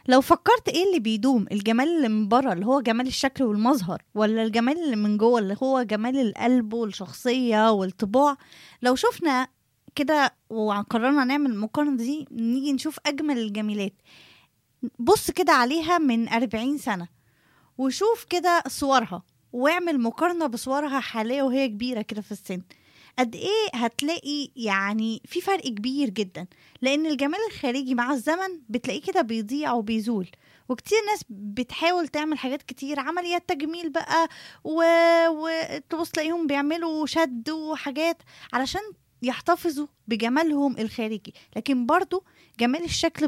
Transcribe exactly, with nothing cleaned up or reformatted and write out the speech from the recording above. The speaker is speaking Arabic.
لو فكرت ايه اللي بيدوم، الجمال اللي من بره اللي هو جمال الشكل والمظهر، ولا الجمال اللي من جوه اللي هو جمال القلب والشخصية والطباع؟ لو شفنا كده وقررنا نعمل المقارنة دي، نيجي نشوف أجمل الجميلات. بص كده عليها من أربعين سنة، وشوف كده صورها، واعمل مقارنة بصورها حاليا وهي كبيرة كده في السن. قد ايه هتلاقي يعني في فرق كبير جدا، لان الجمال الخارجي مع الزمن بتلاقيه كده بيضيع وبيزول. وكتير ناس بتحاول تعمل حاجات كتير، عمليات تجميل بقى، و... وتبص تلاقيهم بيعملوا شد وحاجات علشان يحتفظوا بجمالهم الخارجي، لكن برضو جمال الشكل